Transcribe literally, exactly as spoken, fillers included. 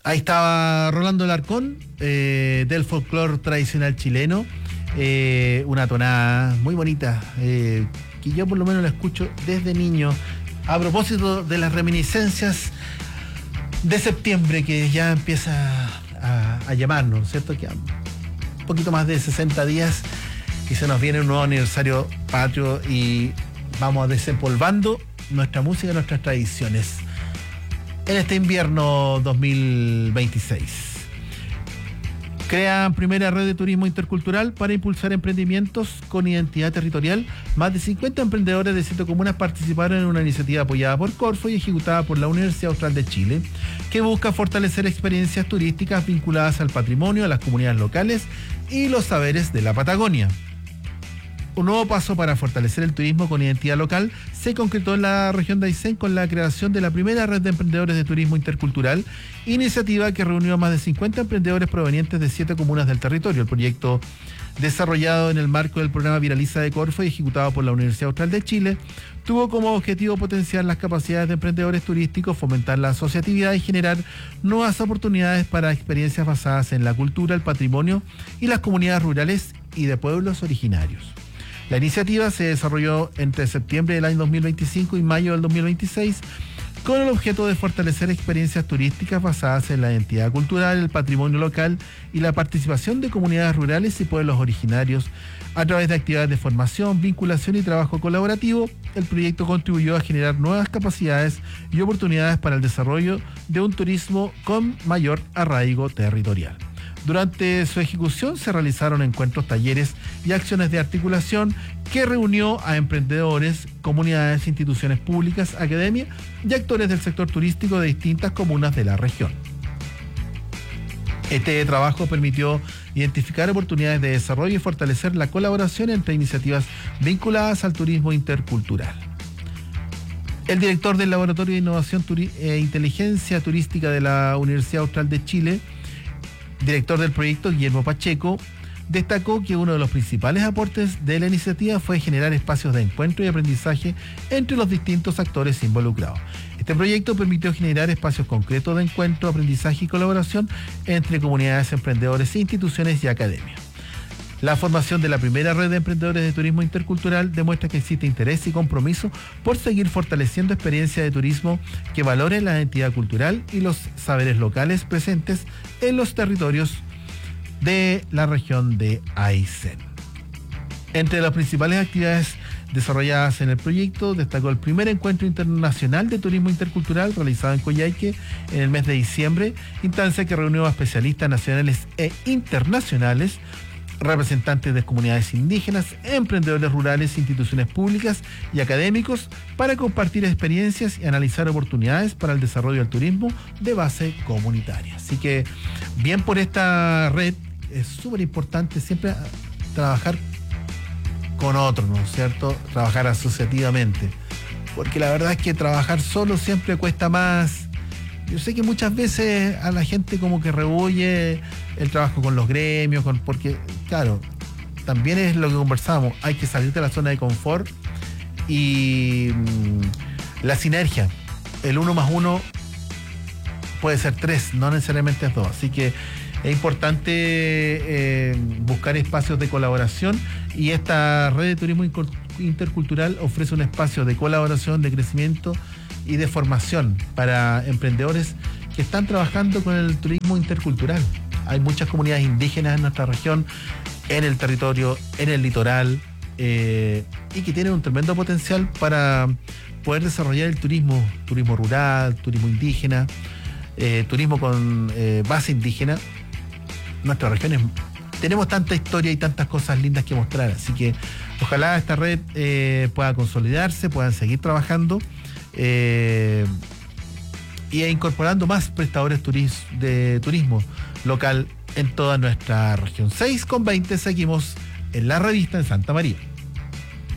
Ahí estaba Rolando Alarcón, eh, del folclore tradicional chileno, eh, una tonada muy bonita, eh, que yo por lo menos la escucho desde niño, a propósito de las reminiscencias de septiembre que ya empieza a, a llamarnos, ¿cierto? Que un poquito más de sesenta días y se nos viene un nuevo aniversario patrio y vamos desempolvando nuestra música y nuestras tradiciones en este invierno dos mil veintiséis. Crean primera red de turismo intercultural para impulsar emprendimientos con identidad territorial. Más de cincuenta emprendedores de siete comunas participaron en una iniciativa apoyada por Corfo y ejecutada por la Universidad Austral de Chile, que busca fortalecer experiencias turísticas vinculadas al patrimonio, a las comunidades locales y los saberes de la Patagonia. Un nuevo paso para fortalecer el turismo con identidad local se concretó en la región de Aysén con la creación de la primera red de emprendedores de turismo intercultural, iniciativa que reunió a más de cincuenta emprendedores provenientes de siete comunas del territorio. El proyecto, desarrollado en el marco del programa Viraliza de Corfo y ejecutado por la Universidad Austral de Chile, tuvo como objetivo potenciar las capacidades de emprendedores turísticos, fomentar la asociatividad y generar nuevas oportunidades para experiencias basadas en la cultura, el patrimonio y las comunidades rurales y de pueblos originarios. La iniciativa se desarrolló entre septiembre del año dos mil veinticinco y mayo del dos mil veintiséis con el objeto de fortalecer experiencias turísticas basadas en la identidad cultural, el patrimonio local y la participación de comunidades rurales y pueblos originarios. A través de actividades de formación, vinculación y trabajo colaborativo, el proyecto contribuyó a generar nuevas capacidades y oportunidades para el desarrollo de un turismo con mayor arraigo territorial. Durante su ejecución se realizaron encuentros, talleres y acciones de articulación que reunió a emprendedores, comunidades, instituciones públicas, academia y actores del sector turístico de distintas comunas de la región. Este trabajo permitió identificar oportunidades de desarrollo y fortalecer la colaboración entre iniciativas vinculadas al turismo intercultural. El director del Laboratorio de Innovación e Inteligencia Turística de la Universidad Austral de Chile, director del proyecto, Guillermo Pacheco, destacó que uno de los principales aportes de la iniciativa fue generar espacios de encuentro y aprendizaje entre los distintos actores involucrados. Este proyecto permitió generar espacios concretos de encuentro, aprendizaje y colaboración entre comunidades, emprendedores, instituciones y academias. La formación de la primera red de emprendedores de turismo intercultural demuestra que existe interés y compromiso por seguir fortaleciendo experiencias de turismo que valoren la identidad cultural y los saberes locales presentes en los territorios de la región de Aysén. Entre las principales actividades desarrolladas en el proyecto, destacó el primer encuentro internacional de turismo intercultural realizado en Coyhaique en el mes de diciembre, instancia que reunió a especialistas nacionales e internacionales, representantes de comunidades indígenas, emprendedores rurales, instituciones públicas y académicos para compartir experiencias y analizar oportunidades para el desarrollo del turismo de base comunitaria. Así que bien por esta red, es súper importante siempre trabajar con otros, ¿no es cierto? Trabajar asociativamente, porque la verdad es que trabajar solo siempre cuesta más. Yo sé que muchas veces a la gente como que rehuye el trabajo con los gremios, con, porque, claro, también es lo que conversamos, hay que salir de la zona de confort y mmm, la sinergia, el uno más uno puede ser tres, no necesariamente es dos, así que es importante eh, buscar espacios de colaboración y esta red de turismo intercultural ofrece un espacio de colaboración, de crecimiento y de formación para emprendedores que están trabajando con el turismo intercultural. Hay muchas comunidades indígenas en nuestra región, en el territorio, en el litoral, eh, y que tienen un tremendo potencial para poder desarrollar el turismo, turismo rural, turismo indígena, eh, turismo con eh, base indígena. Nuestras regiones tenemos tanta historia y tantas cosas lindas que mostrar, así que ojalá esta red eh, pueda consolidarse, puedan seguir trabajando Eh, y incorporando más prestadores turis, de turismo local en toda nuestra región. seis con veinte, seguimos en la revista en Santa María.